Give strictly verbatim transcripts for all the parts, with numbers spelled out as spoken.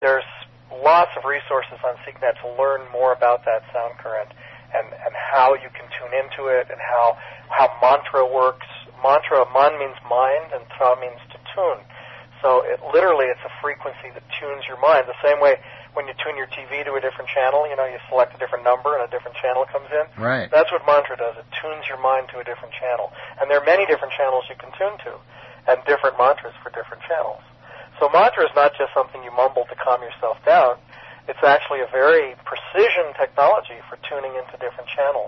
there's lots of resources on SeekNet to learn more about that sound current and, and how you can tune into it and how how mantra works. Mantra, man means mind, and tra means to tune. So it literally, it's a frequency that tunes your mind. The same way when you tune your T V to a different channel, you know, you select a different number and a different channel comes in. Right. That's what mantra does. It tunes your mind to a different channel. And there are many different channels you can tune to, and different mantras for different channels. So mantra is not just something you mumble to calm yourself down. It's actually a very precision technology for tuning into different channels.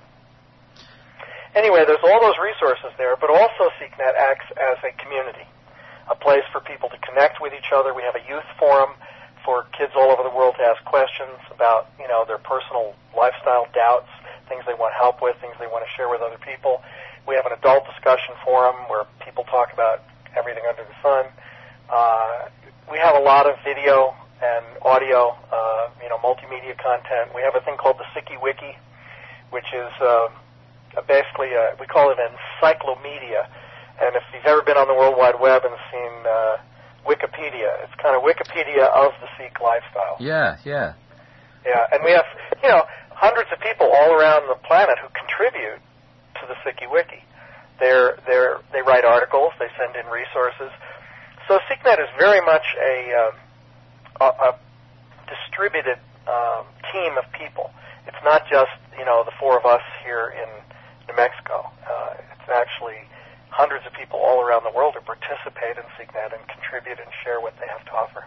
Anyway, there's all those resources there, but also SeekNet acts as a community, a place for people to connect with each other. We have a youth forum for kids all over the world to ask questions about, you know, their personal lifestyle doubts, things they want help with, things they want to share with other people. We have an adult discussion forum where people talk about everything under the sun. Uh, we have a lot of video and audio, uh, you know, multimedia content. We have a thing called the Siki Wiki, which is uh, basically, a, we call it an encyclomedia. And if you've ever been on the World Wide Web and seen uh, Wikipedia, it's kind of Wikipedia of the Sikh lifestyle. Yeah, yeah. Yeah, and we have, you know, hundreds of people all around the planet who contribute to the Siki Wiki. They're, they're, they write articles, they send in resources. So SeekNet is very much a, uh, a, a distributed um, team of people. It's not just, you know, the four of us here in New Mexico. Uh, it's actually hundreds of people all around the world who participate in SeekNet and contribute and share what they have to offer.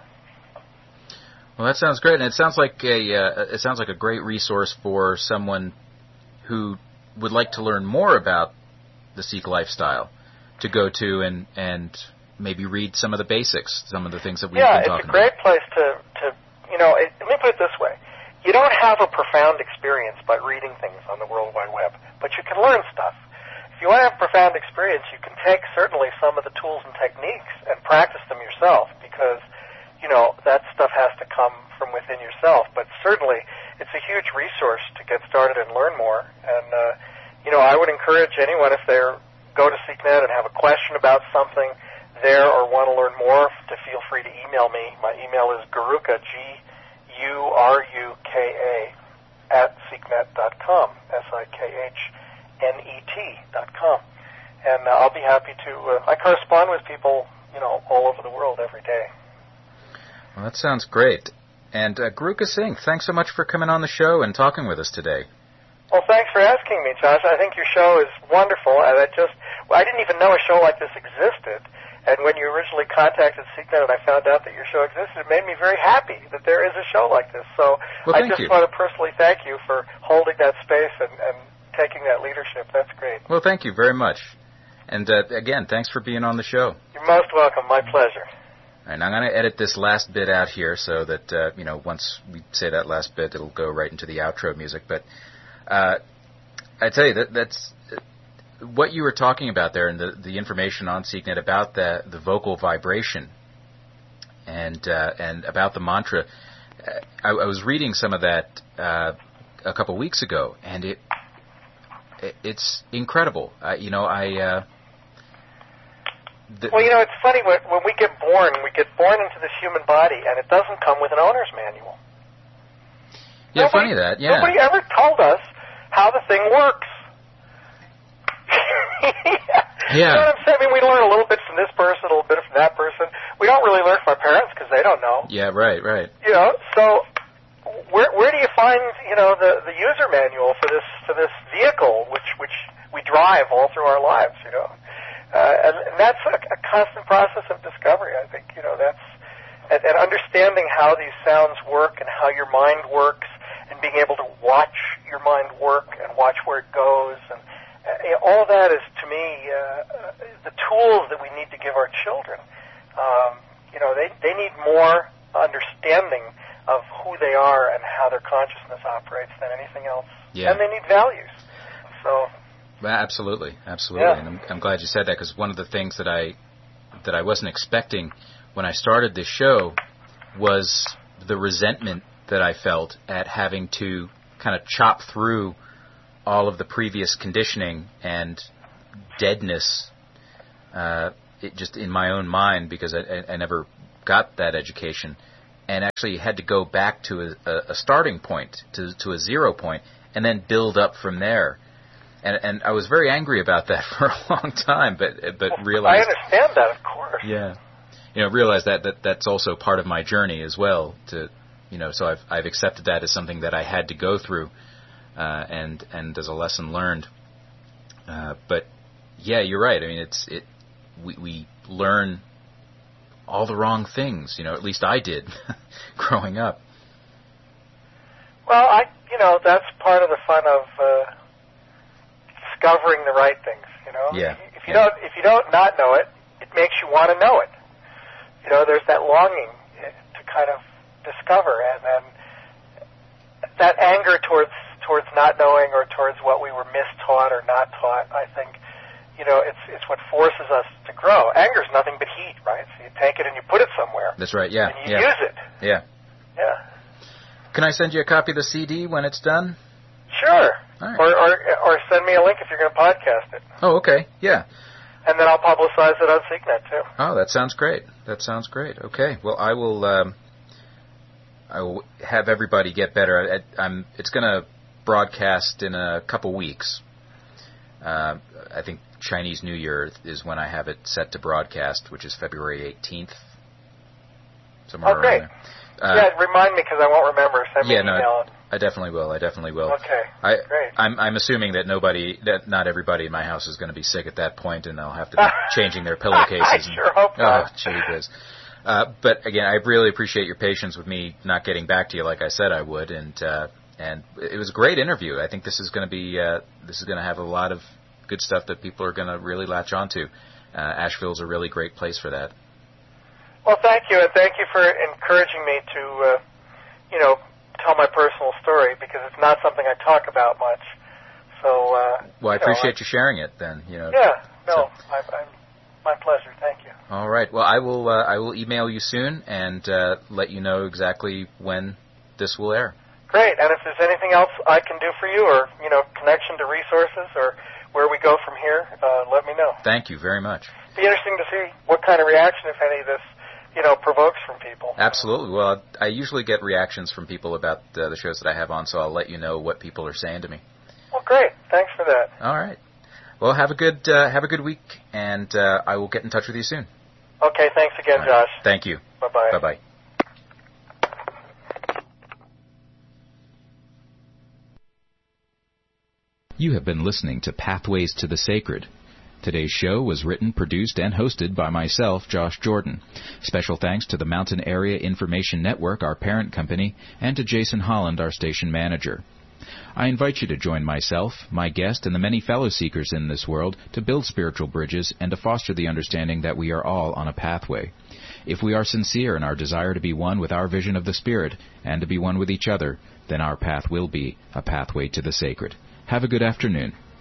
Well, that sounds great, and it sounds like a uh, it sounds like a great resource for someone who would like to learn more about the Sikh lifestyle to go to and and maybe read some of the basics, some of the things that we've yeah, been talking about. Yeah, it's a great place to, to you know, it, let me put it this way. You don't have a profound experience by reading things on the World Wide Web, but you can learn stuff. If you want to have profound experience, you can take certainly some of the tools and techniques and practice them yourself because, you know, that stuff has to come from within yourself. But certainly it's a huge resource to get started and learn more. And, uh, you know, I would encourage anyone if they're go to SeekNet and have a question about something there or want to learn more to feel free to email me. My email is Gurukha, G U R U K A, at seeknet dot com, S I K H N E T dot com. And uh, I'll be happy to, uh, I correspond with people, you know, all over the world every day. Well, that sounds great. And uh, Gurukha Singh, thanks so much for coming on the show and talking with us today. Well, thanks for asking me, Josh. I think your show is wonderful. And I just, well, I didn't even know a show like this existed. And when you originally contacted SeekNet and I found out that your show existed, it made me very happy that there is a show like this. So well, I just you. want to personally thank you for holding that space and, and taking that leadership. That's great. Well, thank you very much. And uh, again, thanks for being on the show. You're most welcome. My pleasure. And I'm going to edit this last bit out here so that, uh, you know, once we say that last bit, it'll go right into the outro music. But uh, I tell you, that that's uh, what you were talking about there and the, the information on SeekNet about the, the vocal vibration and uh, and about the mantra. I, I was reading some of that uh, a couple weeks ago, and it, it it's incredible. Uh, you know, I... Uh, The, well, you know, it's funny, when, when we get born, we get born into this human body, and it doesn't come with an owner's manual. Yeah, nobody, funny that, yeah. Nobody ever told us how the thing works. yeah. You know what I'm saying? I mean, we learn a little bit from this person, a little bit from that person. We don't really learn from our parents because they don't know. Yeah, right, right. You know, so where where do you find, you know, the, the user manual for this for this vehicle, which, which we drive all through our lives, you know? Uh, and, and that's a, a constant process of discovery, I think. You know, that's and, and understanding how these sounds work and how your mind works, and being able to watch your mind work and watch where it goes, and uh, you know, all of that is, to me, uh, the tools that we need to give our children. Um, you know, they they need more understanding of who they are and how their consciousness operates than anything else, yeah. And they need values. So. Absolutely, absolutely, yeah. and I'm, I'm glad you said that because one of the things that I that I wasn't expecting when I started this show was the resentment that I felt at having to kind of chop through all of the previous conditioning and deadness, uh, it just in my own mind because I, I, I never got that education, and actually had to go back to a, a starting point, to to a zero point, and then build up from there. And and I was very angry about that for a long time, but but well, realized I understand that, of course. Yeah, you know, realized that, that that's also part of my journey as well. To you know, so I've I've accepted that as something that I had to go through, uh, and and as a lesson learned. Uh, but yeah, you're right. I mean, it's it we we learn all the wrong things. You know, at least I did growing up. Well, I you know that's part of the fun of uh, discovering the right things. You know, Yeah. If you yeah. don't if you don't not know it, it makes you want to know it. You know, there's that longing to kind of discover, and then that anger towards towards not knowing or towards what we were mistaught or not taught. I think, you know, it's it's what forces us to grow. Anger is nothing but heat, right? So you take it and you put it somewhere. That's right. Yeah. And you yeah. use it. Yeah. Yeah. Can I send you a copy of the C D when it's done? Sure. All right. Or, or or send me a link if you're going to podcast it. Oh, okay. Yeah. And then I'll publicize it on SeekNet too. Oh, that sounds great. That sounds great. Okay. Well, I will. Um, I will have everybody get better. I, I'm. It's going to broadcast in a couple weeks. Uh, I think Chinese New Year is when I have it set to broadcast, which is February eighteenth. Somewhere Oh, great. around there. Uh, yeah, remind me because I won't remember. Send me yeah, an no, email. I definitely will. I definitely will. Okay. I, Great. I'm, I'm assuming that nobody, that not everybody in my house is going to be sick at that point, and they'll have to be changing their pillowcases. I and, sure hope not. Oh, gee whiz. Uh, but again, I really appreciate your patience with me not getting back to you like I said I would, and uh, and it was a great interview. I think this is going to be uh, this is going to have a lot of good stuff that people are going to really latch onto. Uh, Asheville's a really great place for that. Well, thank you, and thank you for encouraging me to, uh, you know, tell my personal story because it's not something I talk about much. So, uh, well, I you know, appreciate I, you sharing it. Then, you know. Yeah, no, So. I, I'm my pleasure. Thank you. All right. Well, I will. Uh, I will email you soon and uh, let you know exactly when this will air. Great. And if there's anything else I can do for you, or you know, connection to resources, or where we go from here, uh, let me know. Thank you very much. Be interesting to see what kind of reaction, if any, this you know provokes from people. Absolutely. Well, I usually get reactions from people about uh, the shows that I have on, so I'll let you know what people are saying to me. Well, great. Thanks for that. All right. Well, have a good uh, have a good week, and uh, I will get in touch with you soon. Okay. Thanks again, All right. Josh. Thank you. Bye bye. Bye bye. You have been listening to Pathways to the Sacred. Today's show was written, produced, and hosted by myself, Josh Jordan. Special thanks to the Mountain Area Information Network, our parent company, and to Jason Holland, our station manager. I invite you to join myself, my guest, and the many fellow seekers in this world to build spiritual bridges and to foster the understanding that we are all on a pathway. If we are sincere in our desire to be one with our vision of the Spirit and to be one with each other, then our path will be a pathway to the sacred. Have a good afternoon.